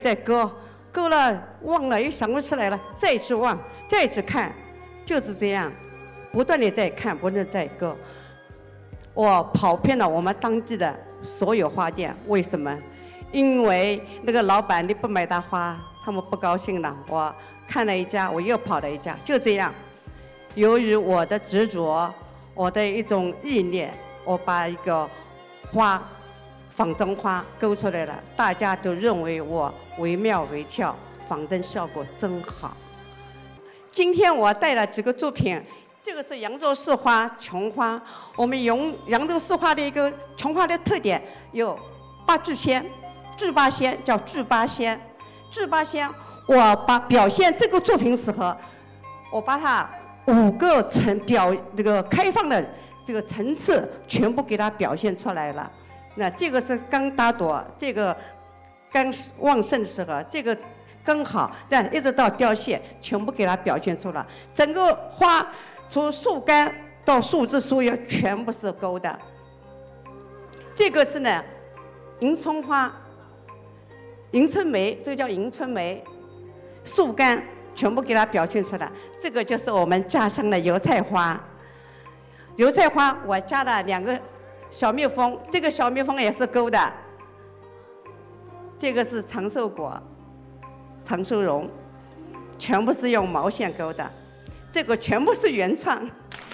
再勾了忘了又想不起来了，再去忘，再去看，就是这样，不断的在看，不断地在勾。我跑遍了我们当地的所有花店，为什么？因为那个老板你不买他花，他们不高兴了。我看了一家，我又跑了一家，就这样。由于我的执着，我的一种意念，我把一个花，仿真花勾出来了，大家都认为我惟妙惟肖，仿真效果真好。今天我带了几个作品，这个是扬州市花琼花。我们扬州市花的一个琼花的特点有八聚仙，聚八仙叫聚八仙，聚八仙。我表现这个作品时候，我把它5个这个开放的这个层次全部给它表现出来了。那这个是刚打朵，这个刚旺盛的时候，这个更好，但一直到凋谢，全部给它表现出来。整个花从树干到树枝树叶全部是勾的。这个是呢，迎春花、迎春梅，这个叫迎春梅，树干全部给它表现出来。这个就是我们家乡的油菜花。油菜花我加了2个小蜜蜂，这个小蜜蜂也是勾的。这个是长寿果、长寿榕，全部是用毛线勾的。这个全部是原创。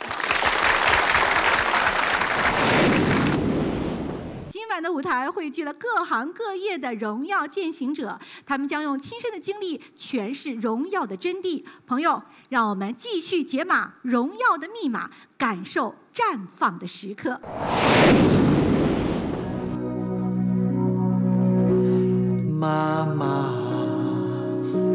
今晚的舞台汇聚了各行各业的荣耀践行者，他们将用亲身的经历诠释荣耀的真谛。朋友，让我们继续解码荣耀的密码，感受绽放的时刻。 妈妈